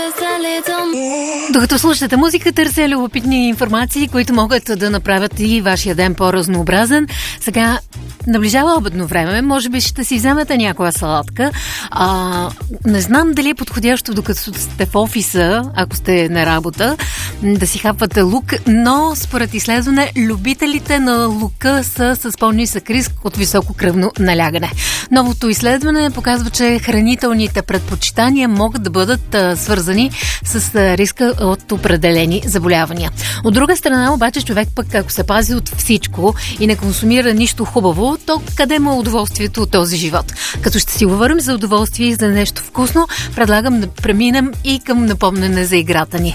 Докато слушате музика, търся любопитни информации, които могат да направят и вашия ден по-разнообразен. Сега наближава обедно време, може би ще си вземете някоя салатка. Не знам дали е подходящо, докато сте в офиса, ако сте на работа, да си хапвате лук, но според изследване, любителите на лука са с по-нисък риск от високо кръвно налягане. Новото изследване показва, че хранителните предпочитания могат да бъдат свързани с риска от определени заболявания. От друга страна, обаче, човек пък, ако се пази от всичко и не консумира нищо хубаво, то къде му е удоволствието от този живот? Като ще си говорим за удоволствие и за нещо вкусно, предлагам да преминем и към напомнене за играта ни.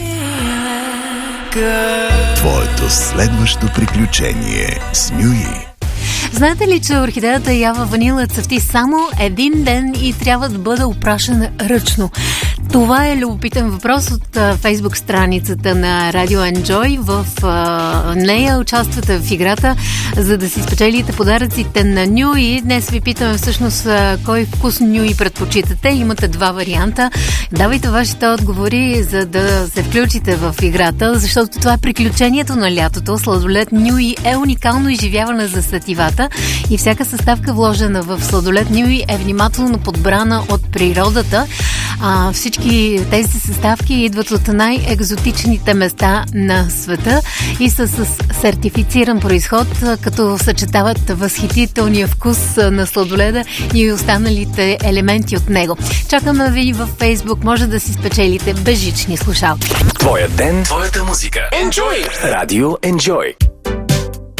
Твоето следващо приключение с Нюи. Знаете ли, че орхидеята Ява Ванила цъфти само един ден и трябва да бъде опрашена ръчно? Това е любопитен въпрос от фейсбук страницата на Radio Enjoy. В нея участвате в играта, за да си спечелите подаръците на Нюи. Днес ви питаме всъщност кой вкус Нюи предпочитате. Имате два варианта. Давайте вашите отговори, за да се включите в играта, защото това е приключението на лятото. Сладолед Нюи е уникално изживяване за сетивата и всяка съставка, вложена в сладолед Нюи, е внимателно подбрана от природата. Всички тези съставки идват от най-екзотичните места на света и са с сертифициран произход, като съчетават възхитителния вкус на сладоледа и останалите елементи от него. Чакаме ви във Фейсбук, може да си спечелите безжични слушалки. Твоя ден, твоята музика. Enjoy! Radio Enjoy.